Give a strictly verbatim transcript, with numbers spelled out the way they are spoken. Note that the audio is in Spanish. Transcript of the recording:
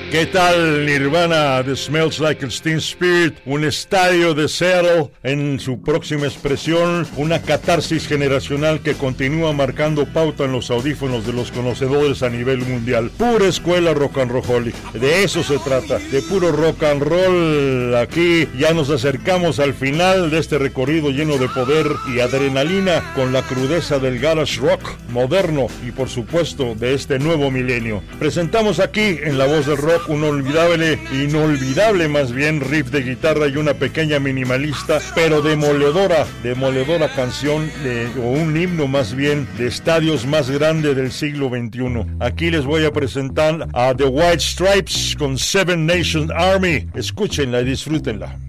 ¿Qué tal Nirvana? The Smells Like Teen Spirit, un estadio de Seattle en su próxima expresión, una catarsis generacional que continúa marcando pauta en los audífonos de los conocedores a nivel mundial. Pura escuela rock and roll, de eso se trata, de puro rock and roll. Aquí ya nos acercamos al final de este recorrido lleno de poder y adrenalina con la crudeza del garage rock moderno y por supuesto de este nuevo milenio. Presentamos aquí en La Voz del Rock un olvidable, inolvidable más bien, riff de guitarra y una pequeña minimalista, pero demoledora, demoledora canción, de, o un himno más bien, de estadios más grande del siglo veintiuno. Aquí les voy a presentar a The White Stripes con Seven Nation Army. Escúchenla y disfrútenla.